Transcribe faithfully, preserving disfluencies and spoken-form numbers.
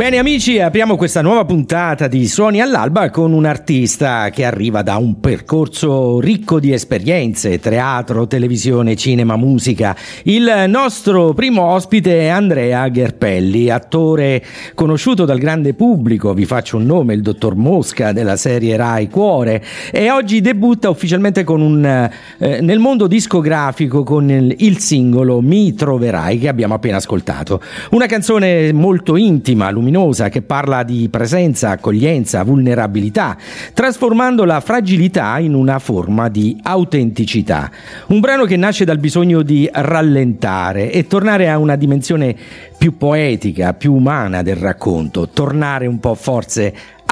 Bene amici, apriamo questa nuova puntata di Suoni all'Alba con un artista che arriva da un percorso ricco di esperienze, teatro, televisione, cinema, musica. Il nostro primo ospite è Andrea Gherpelli, attore conosciuto dal grande pubblico, vi faccio un nome, il dottor Mosca della serie Rai Cuore, e oggi debutta ufficialmente con un, eh, nel mondo discografico con il, il singolo Mi troverai che abbiamo appena ascoltato. Una canzone molto intima, luminosa, che parla di presenza, accoglienza, vulnerabilità, trasformando la fragilità in una forma di autenticità. Un brano che nasce dal bisogno di rallentare e tornare a una dimensione più poetica, più umana del racconto, tornare un po' forse